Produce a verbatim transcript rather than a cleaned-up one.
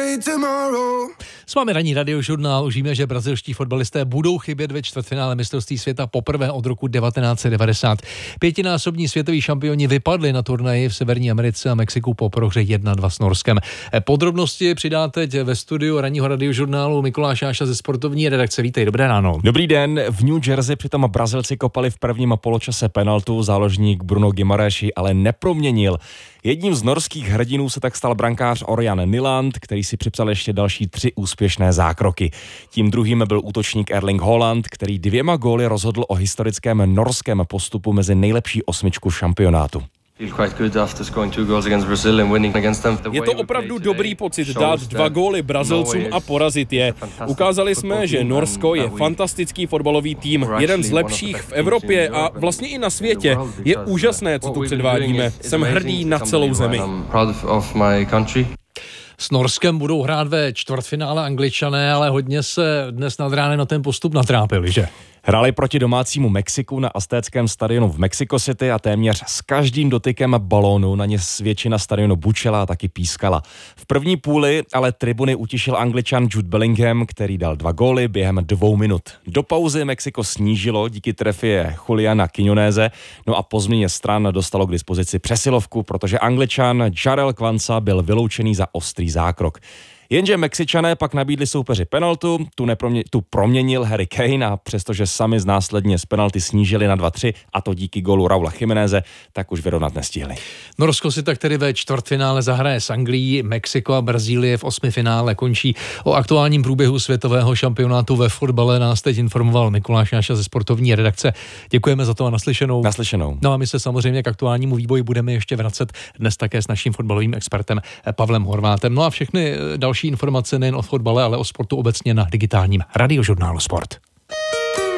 S vámi ranní radiožurnál. Už víme, že brazilští fotbalisté budou chybět ve čtvrtfinále mistrovství světa poprvé od roku devatenáct set devadesát. Pětinásobní světoví šampioni vypadli na turnaji v Severní Americe a Mexiku po prohře jedna dva s Norskem. Podrobnosti přidá teď ve studiu ranního radiožurnálu Mikuláš Jáša ze sportovní redakce. Vítej, dobré ráno. Dobrý den. V New Jersey přitom Brazilci kopali v prvním poločase penaltu, záložník Bruno Guimarães ale neproměnil. Jedním z norských hrdinů se tak stal brankář Ørjan Nyland, který si připsal ještě další tři úspěšné zákroky. Tím druhým byl útočník Erling Haaland, který dvěma góly rozhodl o historickém norském postupu mezi nejlepší osmičku šampionátu. Je to opravdu dobrý pocit dát dva góly Brazilcům a porazit je. Ukázali jsme, že Norsko je fantastický fotbalový tým, jeden z lepších v Evropě a vlastně i na světě. Je úžasné, co tu předvádíme. Jsem hrdý na celou zemi. S Norskem budou hrát ve čtvrtfinále Angličané, ale hodně se dnes nad ránem na ten postup natrápili, že? Hráli proti domácímu Mexiku na aztéckém stadionu v Mexico City a téměř s každým dotykem balónu na ně většina stadionu bučela a taky pískala. V první půli ale tribuny utišil Angličan Jude Bellingham, který dal dva góly během dvou minut. Do pauzy Mexiko snížilo díky trefě Juliana Quiñonese, no a po změně stran dostalo k dispozici přesilovku, protože Angličan Jarell Quansah byl vyloučený za ostrý zákrok. Jenže Mexičané pak nabídli soupeři penaltu, tu, nepromě, tu proměnil Harry Kane a přestože sami z následně z penalty snížili na dva tři, a to díky gólu Raula Jiméneze, tak už vyrovnat nestihli. Norsko si tak tedy ve čtvrtfinále zahraje s Anglií, Mexiko a Brazílie v osmifinále končí. O aktuálním průběhu světového šampionátu ve fotbale nás teď informoval Mikuláš Jáša ze sportovní redakce. Děkujeme za to a naslyšenou. Naslyšenou. No a my se samozřejmě k aktuálnímu vývoji budeme ještě vracet dnes také s naším fotbalovým expertem Pavlem Horvátem. No a všechny další informace nejen o fotbale, ale o sportu obecně na digitálním radiožurnálu Sport.